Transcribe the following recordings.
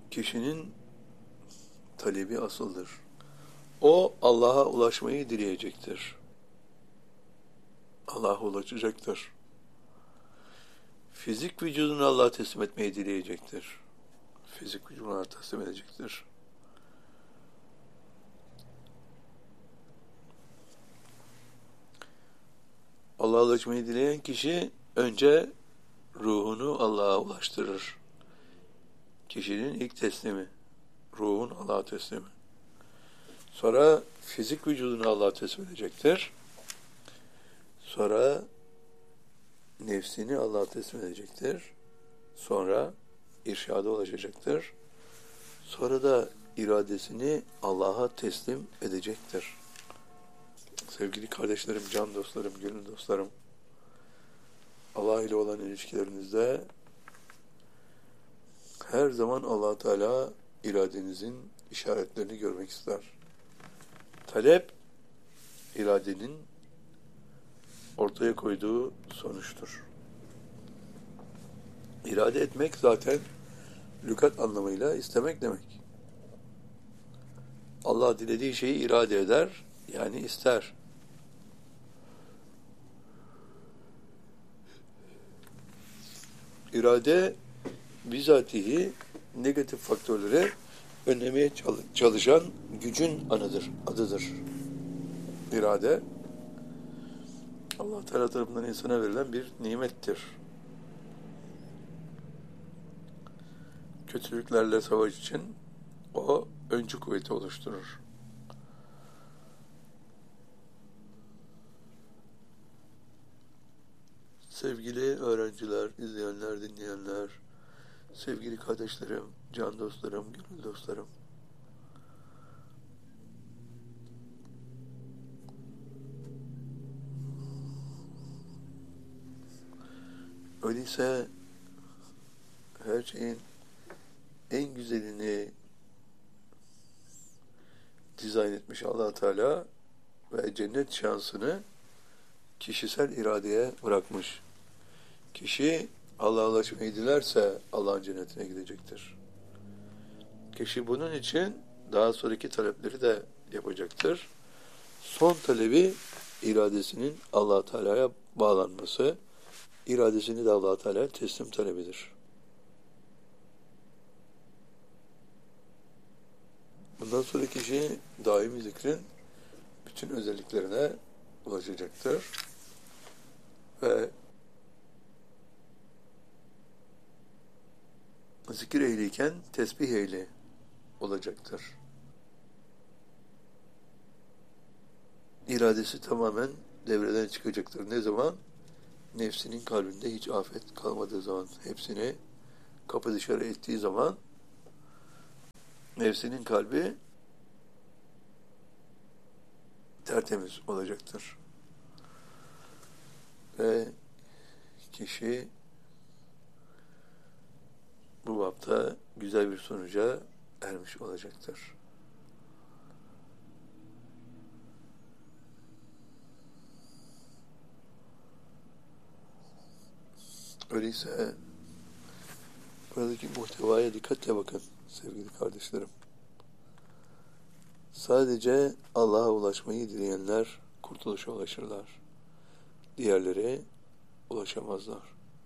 kişinin talebi asıldır. O Allah'a ulaşmayı dileyecektir. Allah'a ulaşacaktır. Fizik vücudunu Allah'a teslim etmeyi dileyecektir. Fizik vücudunu Allah'a teslim edecektir. Allah'a ulaşmayı dileyen kişi önce ruhunu Allah'a ulaştırır. Kişinin ilk teslimi, ruhun Allah'a teslimi. Sonra fizik vücudunu Allah'a teslim edecektir. Sonra nefsini Allah'a teslim edecektir. Sonra irşada ulaşacaktır. Sonra da iradesini Allah'a teslim edecektir. Sevgili kardeşlerim, can dostlarım, gönül dostlarım, Allah ile olan ilişkilerinizde her zaman Allah Teala iradenizin işaretlerini görmek ister. Talep, iradenin ortaya koyduğu sonuçtur. İrade etmek zaten lügat anlamıyla istemek demek. Allah dilediği şeyi irade eder, yani ister. İrade bizatihi negatif faktörleri önlemeye çalışan gücün adıdır. İrade Allah Teala tarafından insana verilen bir nimettir. Kötülüklerle savaş için o öncü kuvveti oluşturur. Sevgili öğrenciler, izleyenler, dinleyenler, sevgili kardeşlerim, can dostlarım, gönül dostlarım, öyleyse her şeyin en güzelini dizayn etmiş Allah Teala ve cennet şansını kişisel iradeye bırakmış. Kişi Allah'a ulaşmayı dilerse Allah'ın cennetine gidecektir. Kişi bunun için daha sonraki talepleri de yapacaktır. Son talebi iradesinin Allah Teala'ya bağlanması, iradesini de Allah Teala'ya teslim talebidir. Bundan sonra kişi daimi zikrin bütün özelliklerine ulaşacaktır ve zikir ehliyken tesbih ehli olacaktır. İradesi tamamen devreden çıkacaktır. Ne zaman? Nefsinin kalbinde hiç afet kalmadığı zaman, hepsini kapı dışarı ettiği zaman nefsinin kalbi tertemiz olacaktır. Ve kişi bu bapta güzel bir sonuca ermiş olacaktır. Öyleyse buradaki muhtevaya dikkatle bakın sevgili kardeşlerim. Sadece Allah'a ulaşmayı dileyenler kurtuluşa ulaşırlar. Diğerleri ulaşamazlar.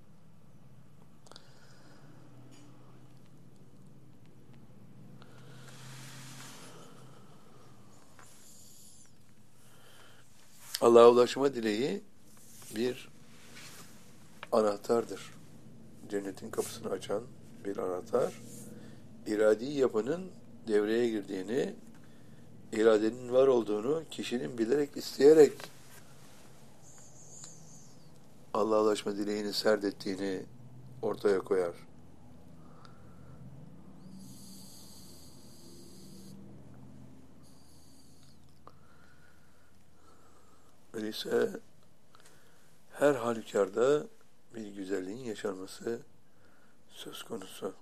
Allah'a ulaşma dileği bir anahtardır. Cennetin kapısını açan bir anahtar. İradi yapının devreye girdiğini, iradenin var olduğunu kişinin bilerek, isteyerek Allah'a ulaşma dileğini serdettiğini ortaya koyar. Öyleyse her halükarda bir güzelliğin yaşanması söz konusu.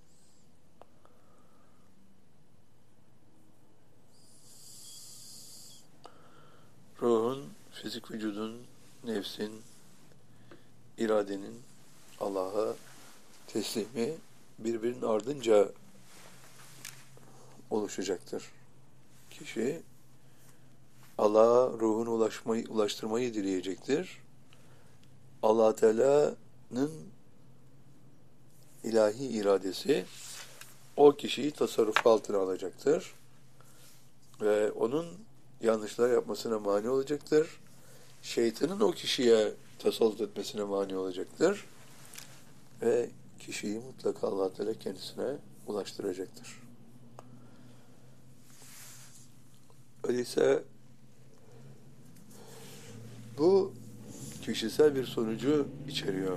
Ruhun, fizik vücudun, nefsin, iradenin Allah'a teslimi birbirinin ardınca oluşacaktır. Kişi Allah'a ruhunu ulaştırmayı dileyecektir. Allah Teala'nın ilahi iradesi o kişiyi tasarruf altına alacaktır ve onun yanlışlar yapmasına mani olacaktır. Şeytanın o kişiye tasallut etmesine mani olacaktır ve kişiyi mutlaka Allah Teala kendisine ulaştıracaktır. Öyleyse bu kişisel bir sonucu içeriyor.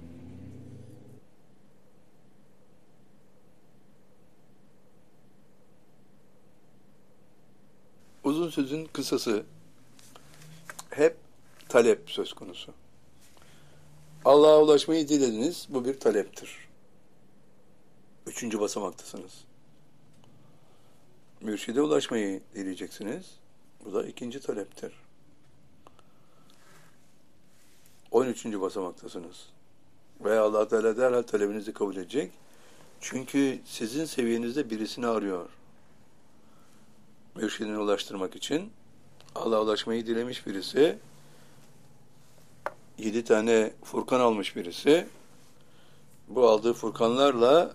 Uzun sözün kısası, hep talep söz konusu. Allah'a ulaşmayı dilediniz, bu bir taleptir. 3. basamaktasınız. Mürşide ulaşmayı dileyeceksiniz, bu da 2. taleptir. 13. basamaktasınız. Ve Allah Teala derhal talebinizi kabul edecek. Çünkü sizin seviyenizde birisini arıyor. Mürşidine ulaştırmak için Allah'a ulaşmayı dilemiş birisi, 7 tane Furkan almış birisi, bu aldığı Furkanlarla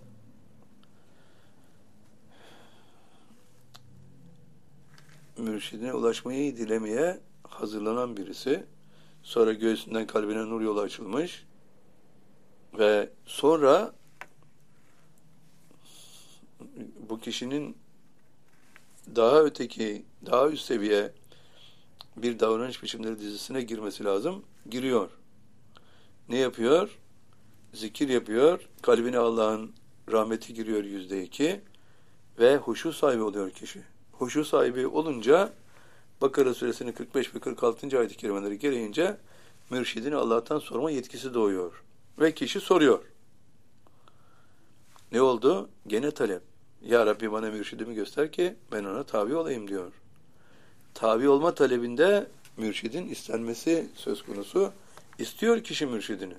mürşidine ulaşmayı dilemeye hazırlanan birisi, sonra göğsünden kalbine nur yolu açılmış ve sonra bu kişinin daha öteki, daha üst seviye bir davranış biçimleri dizisine girmesi lazım. Giriyor. Ne yapıyor? Zikir yapıyor. Kalbine Allah'ın rahmeti giriyor %2 ve huşu sahibi oluyor kişi. Huşu sahibi olunca Bakara suresinin 45 ve 46. ayet-i kerimeleri gereğince mürşidin Allah'tan sorma yetkisi doğuyor. Ve kişi soruyor. Ne oldu? Gene talep. Ya Rabbi bana mürşidimi göster ki ben ona tabi olayım diyor. Tabi olma talebinde mürşidin istenmesi söz konusu. İstiyor kişi mürşidini.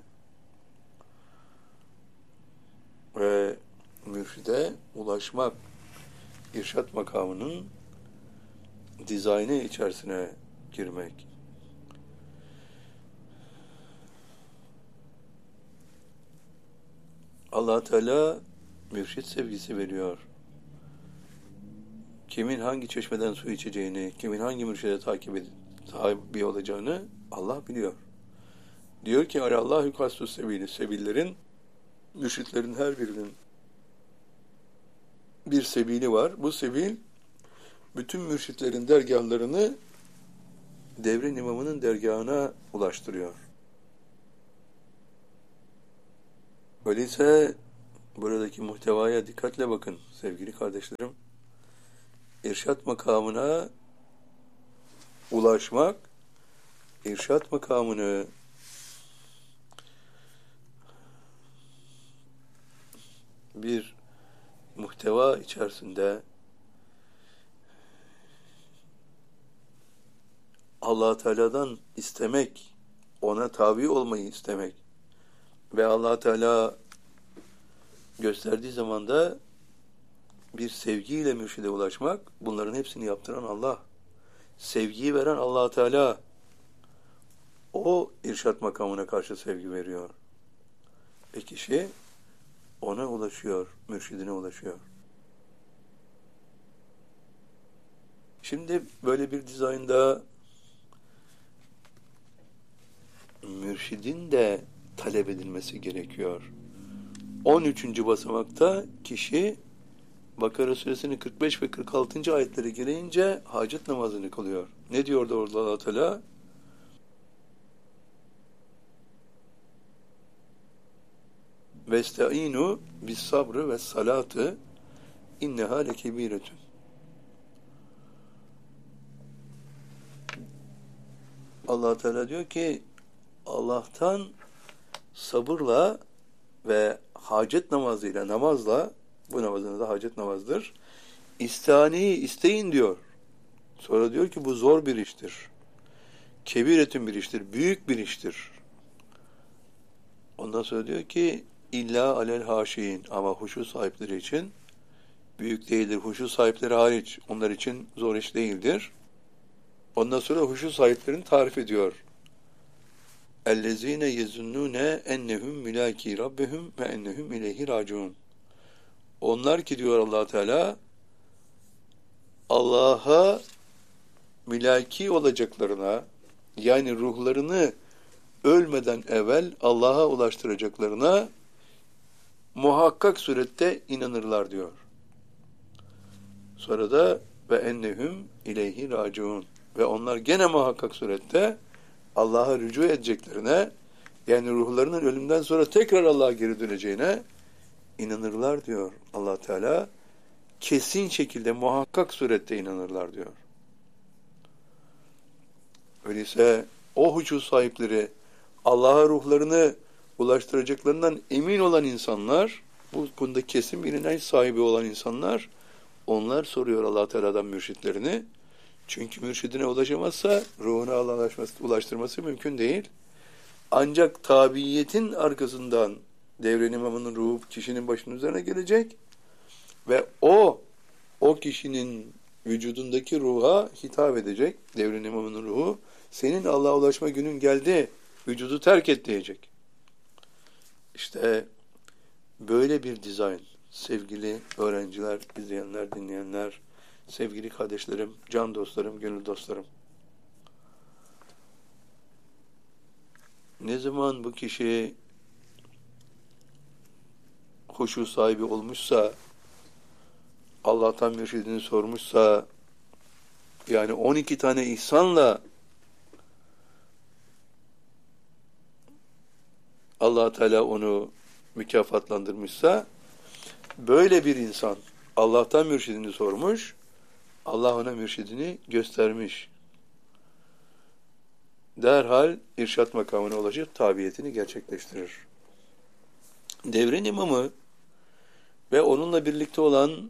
Ve mürşide ulaşmak, irşat makamının dizaynı içerisine girmek. Allah Teala mürşit sevgisi veriyor. Kimin hangi çeşmeden su içeceğini, kimin hangi mürşide tabi olacağını Allah biliyor. Diyor ki Allahu kastus sebili, sebillerin, mürşitlerin her birinin bir sebili var. Bu sebil bütün mürşitlerin dergahlarını devrin imamının dergahına ulaştırıyor. Öyleyse buradaki muhtevaya dikkatle bakın sevgili kardeşlerim. İrşat makamına ulaşmak, irşat makamını bir muhteva içerisinde Allah Teala'dan istemek, ona tabi olmayı istemek ve Allah Teala gösterdiği zaman da bir sevgiyle mürşide ulaşmak, bunların hepsini yaptıran Allah. Sevgiyi veren Allah Teala, o irşat makamına karşı sevgi veriyor. Ve kişi ona ulaşıyor, mürşidine ulaşıyor. Şimdi böyle bir dizaynda mürşidin de talep edilmesi gerekiyor. 13. basamakta kişi Bakara suresinin 45 ve 46. ayetleri gereğince hacet namazını kılıyor. Ne diyor da orada Allah Teala? Vestaînû bis sabrı ve salatı inneha lekebîretun. Allah Teala diyor ki Allah'tan sabırla ve hacet namazıyla, namazla, bu namazın da hacet namazdır, İstihaniyi isteyin diyor. Sonra diyor ki bu zor bir iştir. Kebiretün bir iştir, büyük bir iştir. Ondan sonra diyor ki illa alel haşiyin, ama huşu sahipleri için büyük değildir. Huşu sahipleri hariç. Onlar için zor iş değildir. Ondan sonra huşu sahiplerini tarif ediyor. اَلَّذ۪ينَ يَزُنُّونَ اَنَّهُمْ مُلَاكِي رَبِّهُمْ وَاَنَّهُمْ اِلَيْهِ رَاجِعُونَ. Onlar ki diyor Allah Teala, Allah'a mülaki olacaklarına, yani ruhlarını ölmeden evvel Allah'a ulaştıracaklarına muhakkak surette inanırlar diyor. Sonra da ve ennehum ileyhi raciun, ve onlar gene muhakkak surette Allah'a rücu edeceklerine, yani ruhlarının ölümden sonra tekrar Allah'a geri döneceğine inanırlar diyor Allah Teala. Kesin şekilde muhakkak surette inanırlar diyor. Öyleyse o huşu sahipleri, Allah'a ruhlarını ulaştıracaklarından emin olan insanlar, bu konuda kesin bir inanç sahibi olan insanlar, onlar soruyor Allah Teala'dan mürşitlerini. Çünkü mürşidine ulaşamazsa ruhuna Allah'a ulaştırması mümkün değil. Ancak tabiiyetin arkasından devren imamının ruhu kişinin başının üzerine gelecek ve o kişinin vücudundaki ruha hitap edecek. Devren imamının ruhu, senin Allah'a ulaşma günün geldi, vücudu terk et diyecek. İşte böyle bir dizayn, sevgili öğrenciler, izleyenler, dinleyenler, sevgili kardeşlerim, can dostlarım, gönül dostlarım. Ne zaman bu kişi huşu sahibi olmuşsa, Allah'tan mürşidini sormuşsa, yani 12 tane ihsanla Allah Teala onu mükafatlandırmışsa, böyle bir insan Allah'tan mürşidini sormuş, Allah ona mürşidini göstermiş. Derhal irşat makamına ulaşıp tabiyetini gerçekleştirir. Devrin imamı ve onunla birlikte olan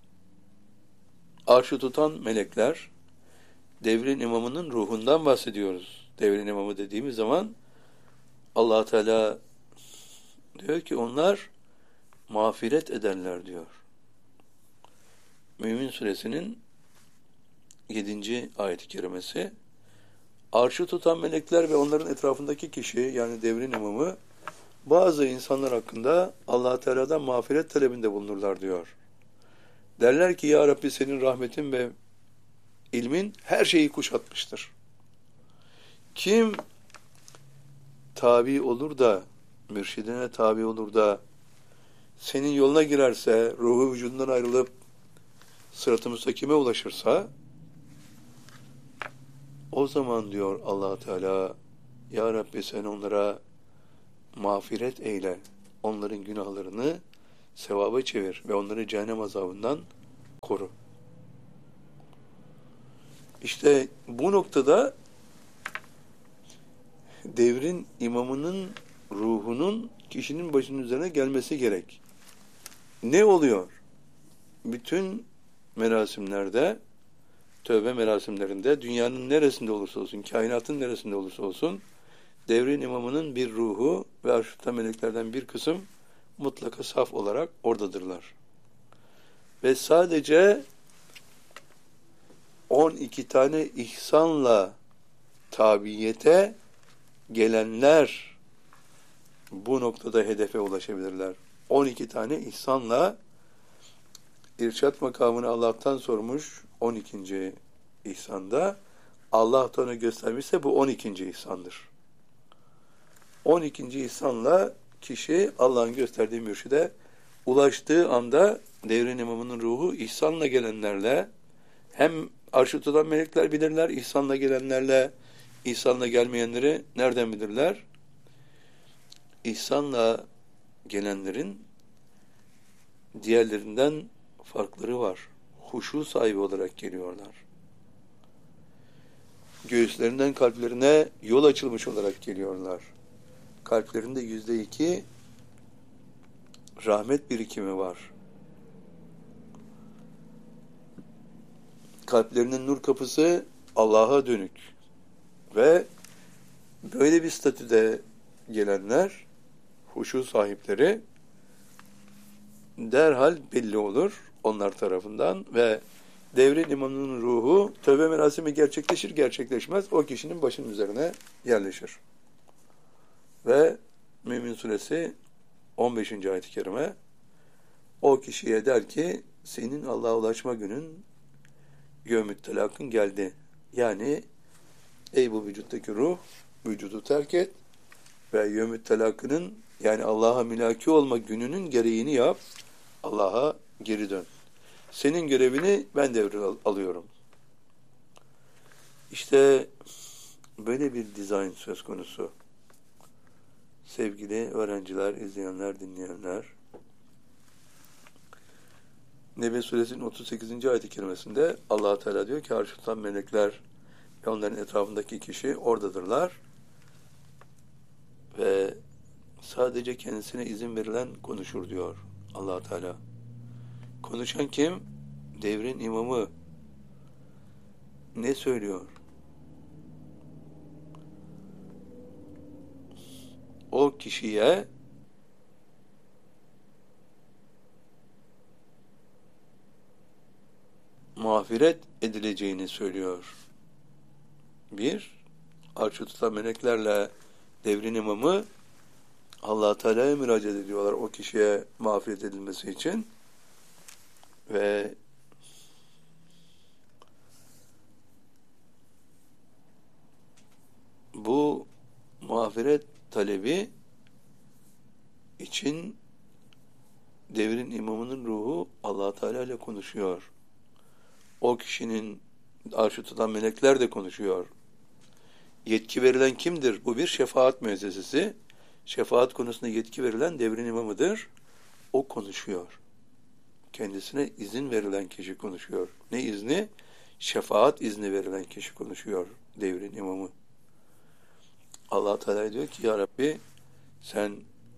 arşı tutan melekler, devrin imamının ruhundan bahsediyoruz. Devrin imamı dediğimiz zaman Allah Teala diyor ki onlar mağfiret ederler diyor. Mümin Suresinin 7. ayet-i kerimesi. Arşı tutan melekler ve onların etrafındaki kişi, yani devrin imamı, bazı insanlar hakkında Allah Teala'dan mağfiret talebinde bulunurlar diyor. Derler ki ya Rabbi, senin rahmetin ve ilmin her şeyi kuşatmıştır. Kim tabi olur da, mürşidine tabi olur da, senin yoluna girerse, ruhu vücudundan ayrılıp sırat-ı müstakime ulaşırsa, o zaman diyor Allah Teala, ya Rabbi sen onlara mağfiret eyle, onların günahlarını sevaba çevir ve onları cehennem azabından koru. İşte bu noktada devrin imamının ruhunun kişinin başının üzerine gelmesi gerek. Ne oluyor? Bütün merasimlerde, tövbe merasimlerinde, dünyanın neresinde olursa olsun, kainatın neresinde olursa olsun, devrin imamının bir ruhu ve arşta meleklerden bir kısım mutlaka saf olarak oradadırlar. Ve sadece 12 tane ihsanla tabiyete gelenler bu noktada hedefe ulaşabilirler. 12 tane ihsanla irşat makamını Allah'tan sormuş 12. ihsanda, Allah da onu göstermişse bu 12. ihsandır. 12. ihsanla kişi Allah'ın gösterdiği mürşide ulaştığı anda devrin imamının ruhu ihsanla gelenlerle, hem arşı tutan melekler bilirler, ihsanla gelenlerle, ihsanla gelmeyenleri nereden bilirler? İhsanla gelenlerin diğerlerinden farkları var. Huşu sahibi olarak geliyorlar. Göğüslerinden kalplerine yol açılmış olarak geliyorlar. Kalplerinde %2 rahmet birikimi var. Kalplerinin nur kapısı Allah'a dönük. Ve böyle bir statüde gelenler, huşu sahipleri derhal belli olur. onlar tarafından ve devrin imamının ruhu tövbe merasimi gerçekleşir gerçekleşmez o kişinin başının üzerine yerleşir. Ve Mümin Suresi 15. ayet-i kerime o kişiye der ki senin Allah'a ulaşma günün yevmü't telakın geldi. Yani ey bu vücuttaki ruh vücudu terk et ve yevmü't telakının yani Allah'a mülaki olma gününün gereğini yap. Allah'a geri dön. Senin görevini ben alıyorum. İşte böyle bir dizayn söz konusu. Sevgili öğrenciler, izleyenler, dinleyenler. Nebe Suresinin 38. ayet-i kerimesinde Allah Teala diyor ki arş tutan melekler ve onların etrafındaki kişi oradadırlar. Ve sadece kendisine izin verilen konuşur diyor Allah Teala. Konuşan kim? Devrin imamı. Ne söylüyor? O kişiye mağfiret edileceğini söylüyor. Bir, arşı tutan meleklerle devrin imamı Allah Teala'ya müracaat ediyorlar o kişiye mağfiret edilmesi için ve bu mağfiret talebi için devrin imamının ruhu Allah Teala ile konuşuyor. O kişinin arşı tutan melekler de konuşuyor. Yetki verilen kimdir? Bu bir şefaat müessesesi. Şefaat konusunda yetki verilen devrin imamıdır. O konuşuyor. Kendisine izin verilen kişi konuşuyor. Ne izni? Şefaat izni verilen kişi konuşuyor. Devrin imamı. Allah Teala diyor ki ya Rabbi sen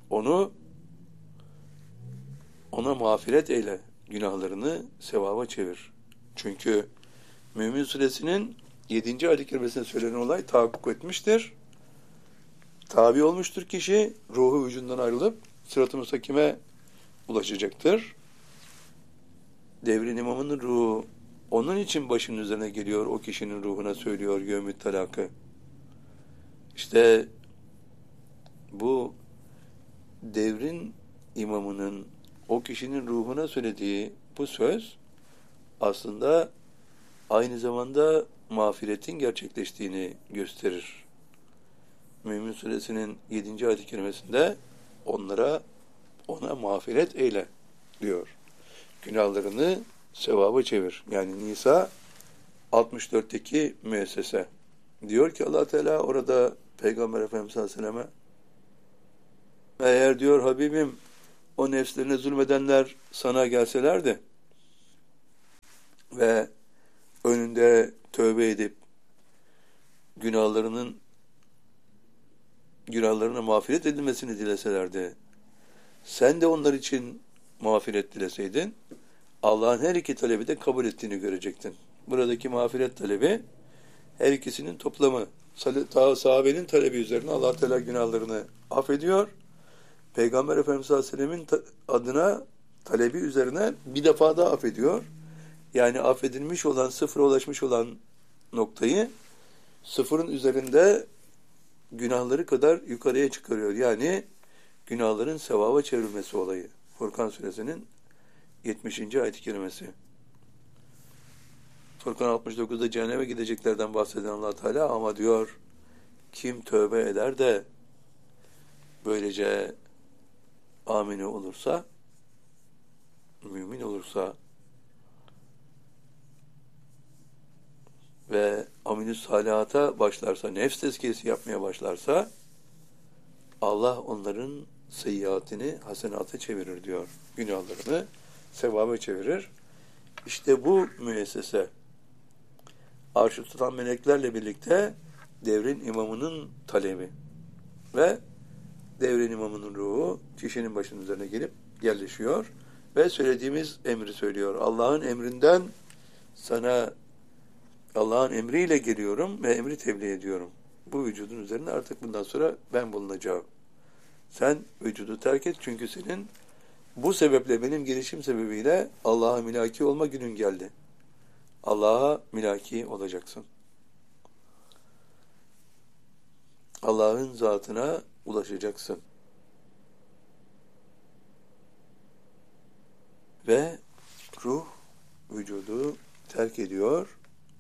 ona mağfiret eyle. Günahlarını sevaba çevir. Çünkü Mümin Suresinin 7. ayet-i kerimesinde söylenen olay tahakkuk etmiştir. Tabi olmuştur kişi, ruhu vücudundan ayrılıp sırat-ı müstakime ulaşacaktır. Devrin imamının ruhu onun için başının üzerine geliyor, o kişinin ruhuna söylüyor yevmü't telakı. İşte bu devrin imamının o kişinin ruhuna söylediği bu söz aslında aynı zamanda mağfiretin gerçekleştiğini gösterir. Mümin Suresinin 7. ayet-i kerimesinde ona mağfiret eyle diyor. Günahlarını sevaba çevir. Yani Nisa 64'teki müessese. Diyor ki Allah Teala orada Peygamber Efendimiz Aleyhisselam'a eğer diyor Habibim o nefslerine zulmedenler sana gelselerdi ve önünde tövbe edip günahlarına mağfiret edilmesini dileselerdi, sen de onlar için mağfiret dileseydin, Allah'ın her iki talebi de kabul ettiğini görecektin. Buradaki mağfiret talebi her ikisinin toplamı. Sahabenin talebi üzerine Allah Teala günahlarını affediyor. Peygamber Efendimiz Aleyhisselam'ın adına talebi üzerine bir defa daha affediyor. Yani affedilmiş olan, sıfıra ulaşmış olan noktayı sıfırın üzerinde günahları kadar yukarıya çıkarıyor. Yani günahların sevaba çevrilmesi olayı. Furkan Suresinin 70. ayet-i kerimesi. Furkan 69'da cehenneme gideceklerden bahseden Allah Teala ama diyor kim tövbe eder de böylece amine olursa, mümin olursa ve amelü salihata başlarsa, nefs tezkiyesi yapmaya başlarsa Allah onların seyyiatini hasenata çevirir diyor. Günahlarını sevaba çevirir. İşte bu müessese arşı tutan meleklerle birlikte devrin imamının talebi ve devrin imamının ruhu kişinin başının üzerine gelip yerleşiyor ve söylediğimiz emri söylüyor. Allah'ın emriyle geliyorum ve emri tebliğ ediyorum. Bu vücudun üzerinde artık bundan sonra ben bulunacağım. Sen vücudu terk et çünkü senin Bu sebeple benim gelişim sebebiyle Allah'a mülaki olma günün geldi. Allah'a mülaki olacaksın. Allah'ın zatına ulaşacaksın. Ve ruh vücudu terk ediyor,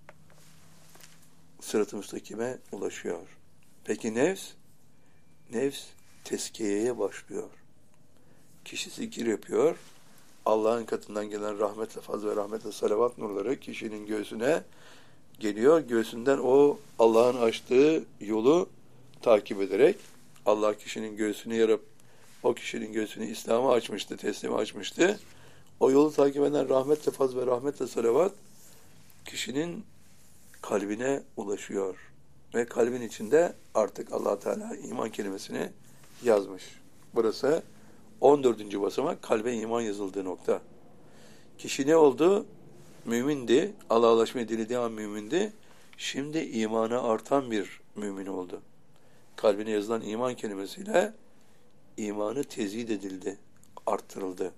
sırat-ı müstakime ulaşıyor. Peki nefs? Nefs tezkiyeye başlıyor. Kişi zikir yapıyor. Allah'ın katından gelen rahmetle, fazl ve rahmetle salavat nurları kişinin göğsüne geliyor. Göğsünden o Allah'ın açtığı yolu takip ederek Allah kişinin göğsünü yarıp o kişinin göğsünü İslam'a açmıştı, teslime açmıştı. O yolu takip eden rahmetle, fazl ve rahmetle salavat kişinin kalbine ulaşıyor. Ve kalbin içinde artık Allah Teala iman kelimesini yazmış. Burası 14. basamak, kalbe iman yazıldığı nokta. Kişi ne oldu? Mümindi. Allah'a ulaşmayı dilediği an mümindi. Şimdi imana artan bir mümin oldu. Kalbine yazılan iman kelimesiyle imanı tezid edildi, arttırıldı.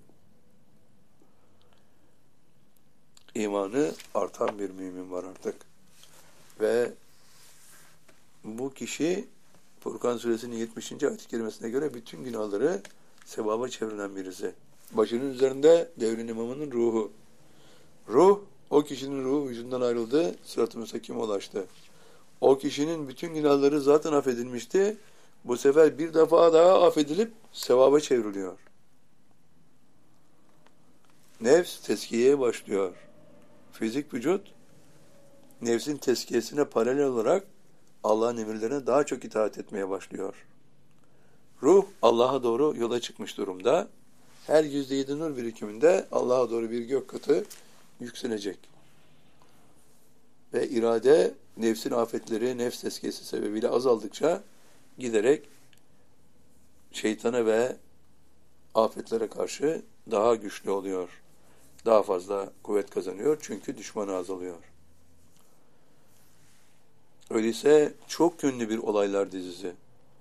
İmanı artan bir mümin var artık. Ve bu kişi Furkan Suresinin 70. ayet-i kerimesine göre bütün günahları sevaba çevrilen birisi. Başının üzerinde devrin imamının ruhu. Ruh, o kişinin ruhu vücudundan ayrıldı, sırat-ı müstakime ulaştı. O kişinin bütün günahları zaten affedilmişti. Bu sefer bir defa daha affedilip sevaba çevriliyor. Nefs tezkiyeye başlıyor. Fizik vücut, nefsin tezkiyesine paralel olarak Allah'ın emirlerine daha çok itaat etmeye başlıyor. Ruh Allah'a doğru yola çıkmış durumda. Her %7 nur birikiminde Allah'a doğru bir gök katı yükselecek. Ve irade nefsin afetleri, nefs tezkiyesi sebebiyle azaldıkça giderek şeytana ve afetlere karşı daha güçlü oluyor. Daha fazla kuvvet kazanıyor çünkü düşmanı azalıyor. Öyleyse çok yönlü bir olaylar dizisi.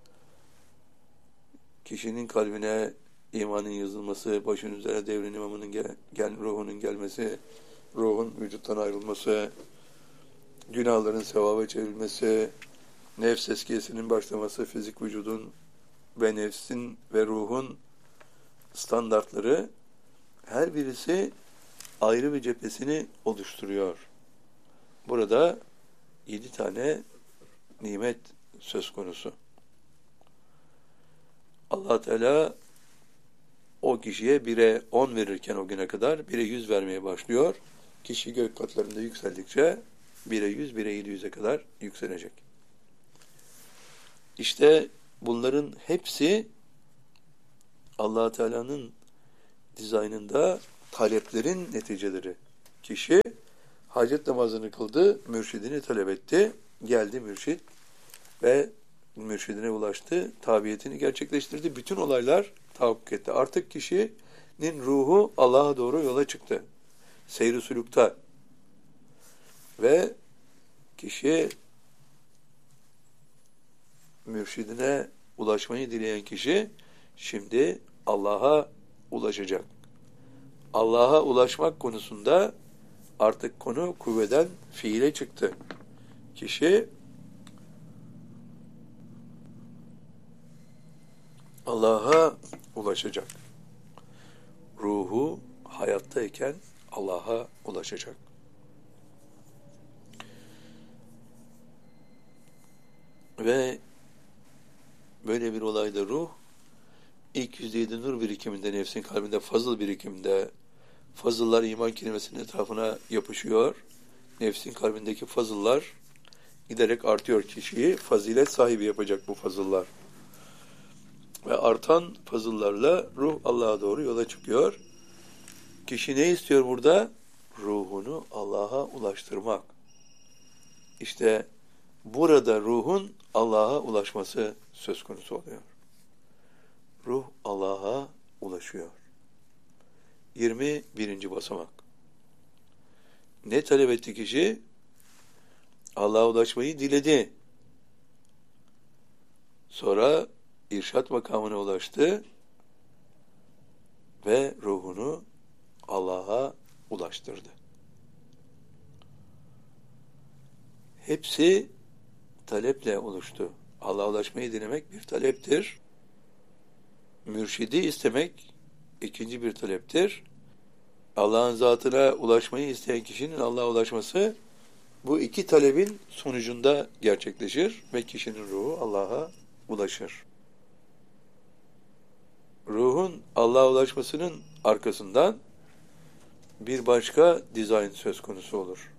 Kişinin kalbine imanın yazılması, başın üzerine devrin imamının ruhunun gelmesi, ruhun vücuttan ayrılması, günahların sevaba çevrilmesi, nefs tezkiyesinin başlaması, fizik vücudun ve nefsin ve ruhun standartları her birisi ayrı bir cephesini oluşturuyor. Burada 7 tane nimet söz konusu. Allah Teala o kişiye 1'e 10 verirken o güne kadar 1'e 100 vermeye başlıyor. Kişi gök katlarında yükseldikçe 1'e 100, 1'e 700'e kadar yükselecek. İşte bunların hepsi Allah Teala'nın dizaynında taleplerin neticeleri. Kişi hacet namazını kıldı, mürşidini talep etti. Geldi mürşid ve mürşidine ulaştı, tabiyetini gerçekleştirdi. Bütün olaylar tahakkuk etti. Artık kişinin ruhu Allah'a doğru yola çıktı. Seyr-i sülükta. Ve kişi mürşidine ulaşmayı dileyen kişi şimdi Allah'a ulaşacak. Allah'a ulaşmak konusunda artık konu kuvveden fiile çıktı. Kişi Allah'a ulaşacak. Ruhu hayattayken Allah'a ulaşacak. Ve böyle bir olayda ruh ilk %7 nur birikiminde, nefsin kalbinde fazıl birikiminde, fazıllar iman kelimesinin etrafına yapışıyor. Nefsin kalbindeki fazıllar giderek artıyor, kişiyi fazilet sahibi yapacak bu fazıllar. Ve artan fazıllarla ruh Allah'a doğru yola çıkıyor. Kişi ne istiyor burada? Ruhunu Allah'a ulaştırmak. İşte burada ruhun Allah'a ulaşması söz konusu oluyor. Ruh Allah'a ulaşıyor. 21. basamak. Ne talep etti kişi? Allah'a ulaşmayı diledi. Sonra irşat makamına ulaştı ve ruhunu Allah'a ulaştırdı. Hepsi taleple oluştu. Allah'a ulaşmayı dilemek bir taleptir. Mürşidi istemek ikinci bir taleptir. Allah'ın zatına ulaşmayı isteyen kişinin Allah'a ulaşması bu iki talebin sonucunda gerçekleşir ve kişinin ruhu Allah'a ulaşır. Ruhun Allah'a ulaşmasının arkasından bir başka dizayn söz konusu olur.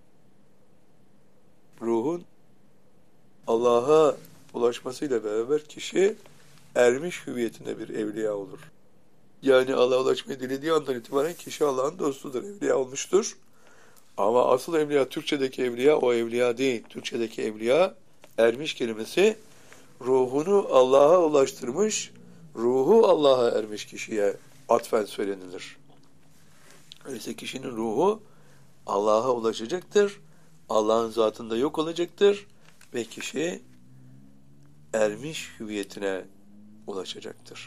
Ruhun Allah'a ulaşmasıyla beraber kişi ermiş hüviyetinde bir evliya olur. Yani Allah'a ulaşmayı dilediği andan itibaren kişi Allah'ın dostudur, evliya olmuştur. Ama asıl evliya, Türkçedeki evliya o evliya değil. Türkçedeki evliya, ermiş kelimesi ruhunu Allah'a ulaştırmış, ruhu Allah'a ermiş kişiye atfen söylenilir. Öyleyse kişinin ruhu Allah'a ulaşacaktır, Allah'ın zatında yok olacaktır ve kişi ermiş hüviyetine ulaşacaktır.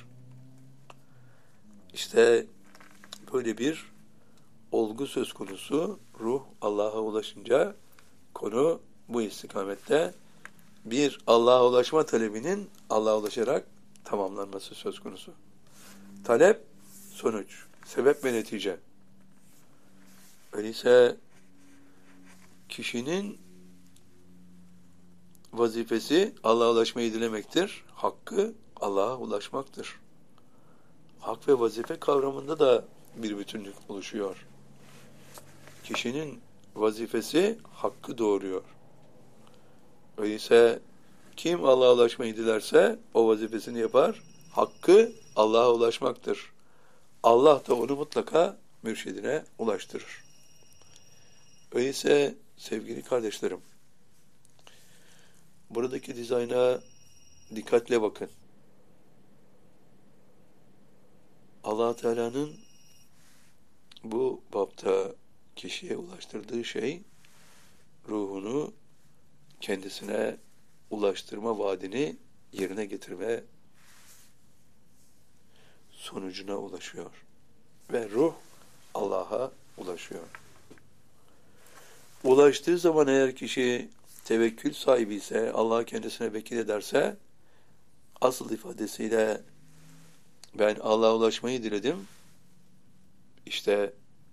İşte böyle bir olgu söz konusu. Ruh Allah'a ulaşınca konu bu istikamette bir Allah'a ulaşma talebinin Allah'a ulaşarak tamamlanması söz konusu. Talep, sonuç, sebep ve netice. Öyleyse kişinin vazifesi Allah'a ulaşmayı dilemektir. Hakkı Allah'a ulaşmaktır. Hak ve vazife kavramında da bir bütünlük oluşuyor. Kişinin vazifesi hakkı doğuruyor. Öyleyse kim Allah'a ulaşmayı dilerse o vazifesini yapar. Hakkı Allah'a ulaşmaktır. Allah da onu mutlaka mürşidine ulaştırır. Öyleyse sevgili kardeşlerim, buradaki dizayna dikkatle bakın. Allah Teala'nın bu bapta kişiye ulaştırdığı şey, ruhunu kendisine ulaştırma vaadini yerine getirme sonucuna ulaşıyor. Ve ruh Allah'a ulaşıyor. Ulaştığı zaman eğer kişi tevekkül sahibi ise, Allah kendisine vekil ederse, asıl ifadesiyle ben Allah'a ulaşmayı diledim, İşte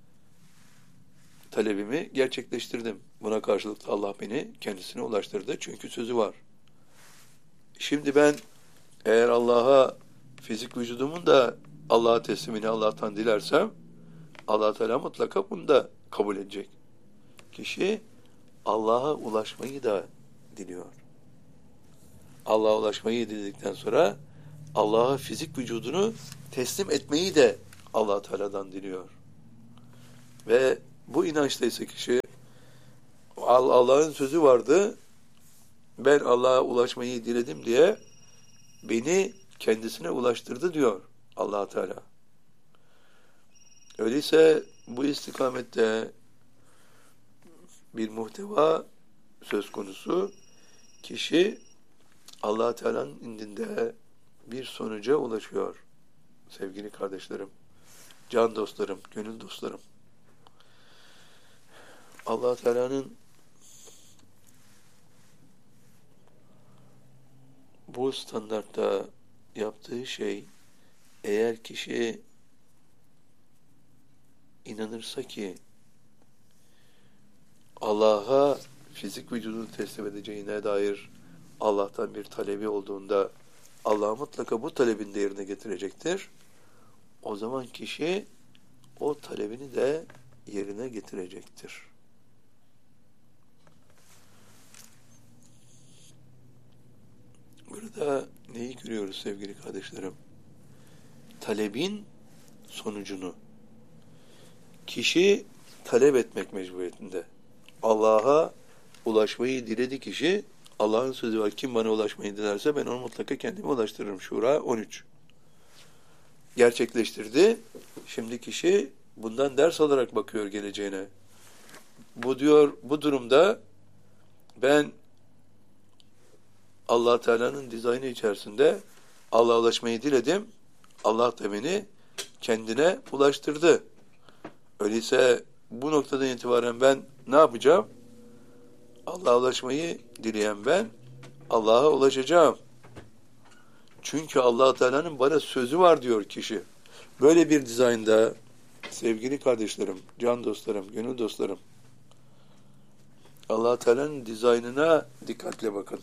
talebimi gerçekleştirdim. Buna karşılık da Allah beni kendisine ulaştırdı. Çünkü sözü var. Şimdi ben eğer Allah'a fizik vücudumun da Allah'a teslimini Allah'tan dilersem Allah Teala mutlaka bunu da kabul edecek. Kişi Allah'a ulaşmayı da diliyor. Allah'a ulaşmayı diledikten sonra Allah'a fizik vücudunu teslim etmeyi de Allah Teala'dan diliyor. Ve bu inançta ise kişi Allah'ın sözü vardı. Ben Allah'a ulaşmayı diledim diye beni kendisine ulaştırdı diyor Allah Teala. Öyleyse bu istikamette bir muhteva söz konusu. Kişi Allah Teala'nın indinde bir sonuca ulaşıyor. Sevgili kardeşlerim, can dostlarım, gönül dostlarım. Allah Teala'nın bu standartta yaptığı şey, eğer kişi inanırsa ki Allah'a fizik vücudunu teslim edeceğine dair Allah'tan bir talebi olduğunda Allah mutlaka bu talebini de yerine getirecektir. O zaman kişi o talebini de yerine getirecektir. Burada neyi görüyoruz sevgili kardeşlerim? Talebin sonucunu. Kişi talep etmek mecburiyetinde. Allah'a ulaşmayı diledi kişi. Allah'ın sözü var. Kim bana ulaşmayı dilerse ben onu mutlaka kendime ulaştırırım. Şura 13. Gerçekleştirdi. Şimdi kişi bundan ders alarak bakıyor geleceğine. Bu diyor, bu durumda ben Allah Teala'nın dizaynı içerisinde Allah'a ulaşmayı diledim. Allah da beni kendine ulaştırdı. Öyleyse bu noktadan itibaren ben ne yapacağım? Allah'a ulaşmayı dileyen ben Allah'a ulaşacağım. Çünkü Allah Teala'nın bana sözü var diyor kişi. Böyle bir dizaynda sevgili kardeşlerim, can dostlarım, gönül dostlarım, Allah Teala'nın dizaynına dikkatle bakın.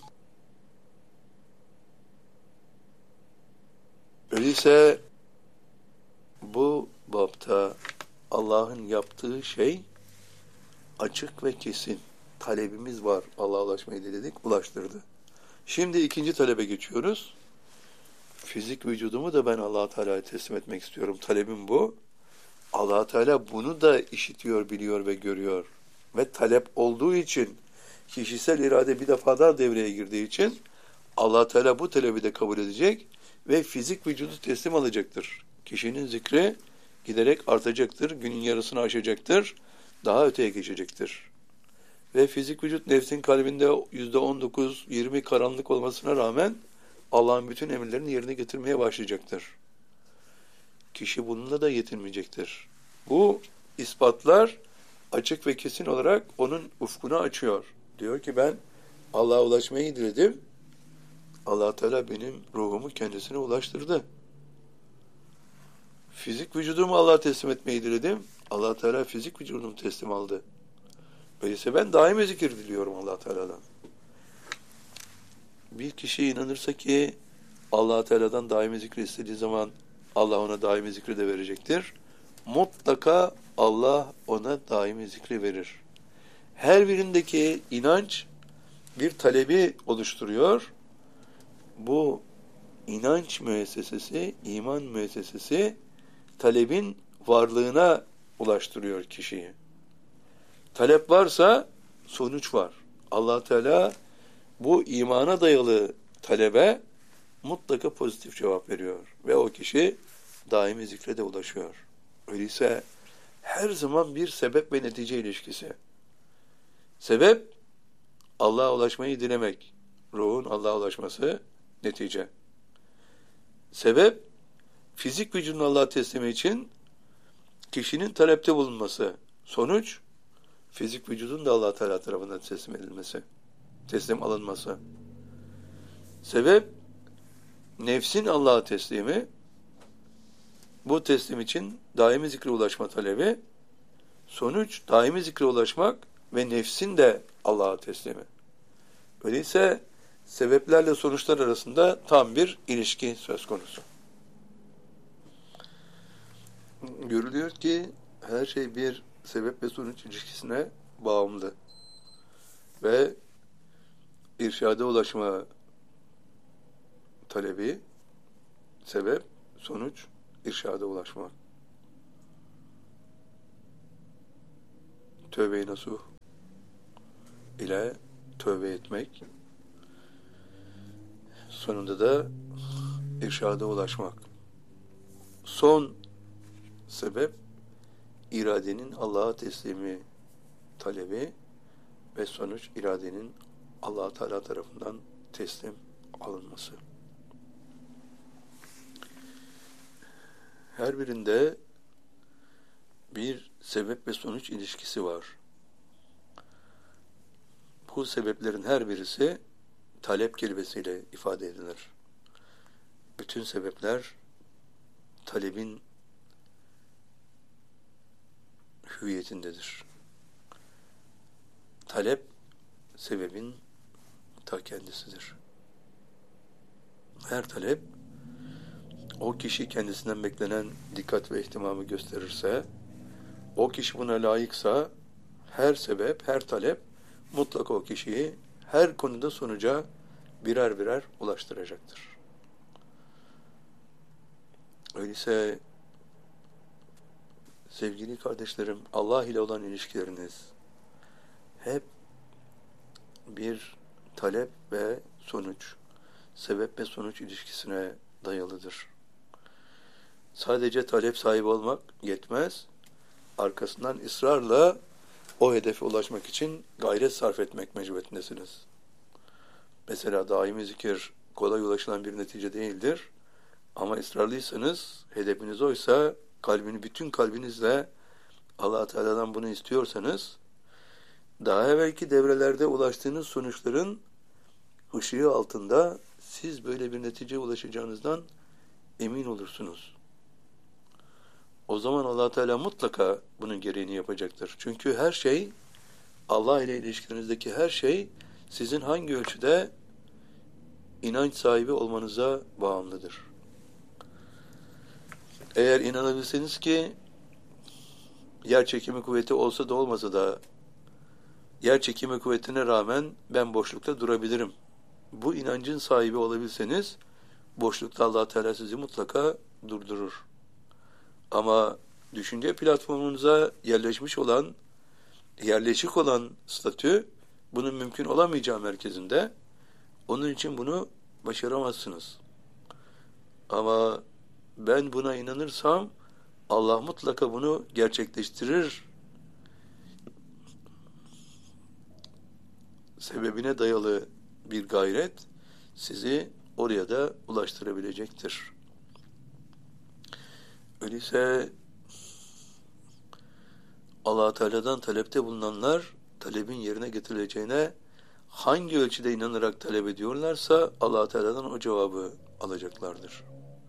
Öyleyse bu bapta Allah'ın yaptığı şey açık ve kesin. Talebimiz var. Allah'a ulaşmayı diledik, ulaştırdı. Şimdi ikinci talebe geçiyoruz. Fizik vücudumu da ben Allah Teala'ya teslim etmek istiyorum. Talebim bu. Allah Teala bunu da işitiyor, biliyor ve görüyor. Ve talep olduğu için, kişisel irade bir defa daha devreye girdiği için Allah Teala bu talebi de kabul edecek ve fizik vücudu teslim alacaktır. Kişinin zikri giderek artacaktır, günün yarısını aşacaktır, daha öteye geçecektir. Ve fizik vücut nefsin kalbinde %19-20 karanlık olmasına rağmen Allah'ın bütün emirlerini yerine getirmeye başlayacaktır. Kişi bununla da yetinmeyecektir. Bu ispatlar açık ve kesin olarak onun ufkunu açıyor. Diyor ki ben Allah'a ulaşmayı diledim. Allah Teala benim ruhumu kendisine ulaştırdı. Fizik vücudumu Allah'a teslim etmeyi diledim. Allah Teala fizik vücudumu teslim aldı. Öyleyse ben daimi zikir diliyorum Allah Teala'dan. Bir kişi inanırsa ki Allah Teala'dan daimi zikri istediği zaman Allah ona daimi zikri de verecektir. Mutlaka Allah ona daimi zikri verir. Her birindeki inanç bir talebi oluşturuyor. Bu inanç müessesesi, iman müessesesi talebin varlığına ulaştırıyor kişiyi. Talep varsa sonuç var. Allah Teala bu imana dayalı talebe mutlaka pozitif cevap veriyor. Ve o kişi daimi zikre de ulaşıyor. Öyleyse her zaman bir sebep ve netice ilişkisi. Sebep Allah'a ulaşmayı dilemek. Ruhun Allah'a ulaşması netice. Sebep fizik vücudun Allah'a teslimi için kişinin talepte bulunması. Sonuç fizik vücudun da Allah Teala tarafından teslim edilmesi. Teslim alınması. Sebep nefsin Allah'a teslimi. Bu teslim için daimi zikre ulaşma talebi. Sonuç daimi zikre ulaşmak ve nefsin de Allah'a teslimi. Öyleyse sebeplerle sonuçlar arasında tam bir ilişki söz konusu. Görülüyor ki her şey bir sebep ve sonuç ilişkisine bağımlı. Ve irşada ulaşma talebi, sebep, sonuç, irşada ulaşmak. Tövbe-i nasuh ile tövbe etmek, sonunda da irşada ulaşmak. Son sebep, iradenin Allah'a teslimi talebi ve sonuç iradenin Allah Teala tarafından teslim alınması. Her birinde bir sebep ve sonuç ilişkisi var. Bu sebeplerin her birisi talep kelimesiyle ifade edilir. Bütün sebepler talebin hüviyetindedir. Talep sebebin ta kendisidir. Her talep o kişi kendisinden beklenen dikkat ve ihtimamı gösterirse, o kişi buna layıksa her sebep, her talep mutlaka o kişiyi her konuda sonuca birer birer ulaştıracaktır. Öyleyse sevgili kardeşlerim, Allah ile olan ilişkileriniz hep bir talep ve sonuç, sebep ve sonuç ilişkisine dayalıdır. Sadece talep sahibi olmak yetmez, arkasından ısrarla o hedefe ulaşmak için gayret sarf etmek mecburiyetindesiniz. Mesela daimi zikir kolay ulaşılan bir netice değildir. Ama ısrarlıysanız, hedefiniz oysa, bütün kalbinizle Allah Teala'dan bunu istiyorsanız, daha evvelki devrelerde ulaştığınız sonuçların ışığı altında siz böyle bir neticeye ulaşacağınızdan emin olursunuz. O zaman Allah Teala mutlaka bunun gereğini yapacaktır. Çünkü her şey, Allah ile ilişkilerinizdeki her şey sizin hangi ölçüde inanç sahibi olmanıza bağımlıdır. Eğer inanabilseniz ki yer çekimi kuvveti olsa da olmasa da yer çekimi kuvvetine rağmen ben boşlukta durabilirim. Bu inancın sahibi olabilseniz boşlukta Allah Teala sizi mutlaka durdurur. Ama düşünce platformunuza yerleşik olan statü bunun mümkün olamayacağı merkezinde. Onun için bunu başaramazsınız. Ama ben buna inanırsam Allah mutlaka bunu gerçekleştirir sebebine dayalı bir gayret sizi oraya da ulaştırabilecektir. Öyleyse Allah Teala'dan talepte bulunanlar talebin yerine getirileceğine hangi ölçüde inanarak talep ediyorlarsa Allah Teala'dan o cevabı alacaklardır.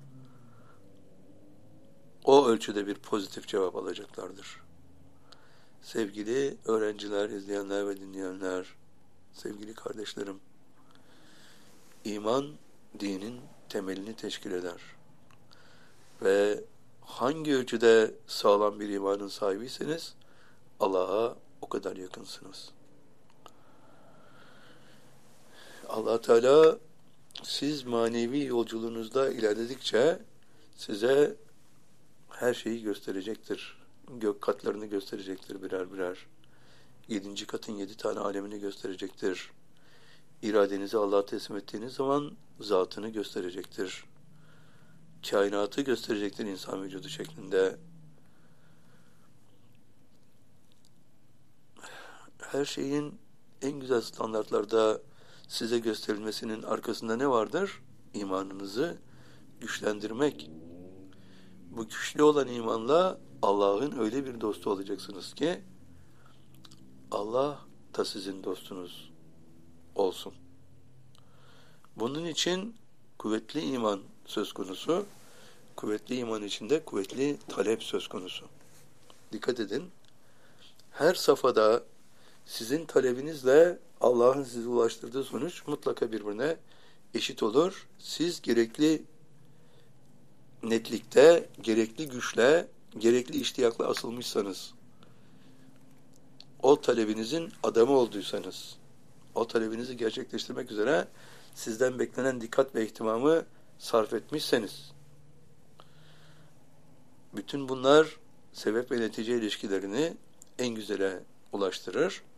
O ölçüde bir pozitif cevap alacaklardır. Sevgili öğrenciler, izleyenler ve dinleyenler, sevgili kardeşlerim, iman dinin temelini teşkil eder. Ve hangi ölçüde sağlam bir imanın sahibiyseniz Allah'a o kadar yakınsınız. Allah Teala siz manevi yolculuğunuzda ilerledikçe size her şeyi gösterecektir. Gök katlarını gösterecektir birer birer. 7. katın 7 tane alemini gösterecektir. İradenizi Allah'a teslim ettiğiniz zaman zatını gösterecektir. Kainatı gösterecektir insan vücudu şeklinde. Her şeyin en güzel standartlarda size gösterilmesinin arkasında ne vardır? İmanınızı güçlendirmek. Bu güçlü olan imanla Allah'ın öyle bir dostu olacaksınız ki Allah da sizin dostunuz olsun. Bunun için kuvvetli iman söz konusu, kuvvetli iman içinde kuvvetli talep söz konusu. Dikkat edin, her safhada sizin talebinizle Allah'ın size ulaştırdığı sonuç mutlaka birbirine eşit olur. Siz gerekli netlikte, gerekli güçle, gerekli iştiyakla asılmışsanız, o talebinizin adamı olduysanız, o talebinizi gerçekleştirmek üzere sizden beklenen dikkat ve ihtimamı sarf etmişseniz, bütün bunlar sebep ve netice ilişkilerini en güzele ulaştırır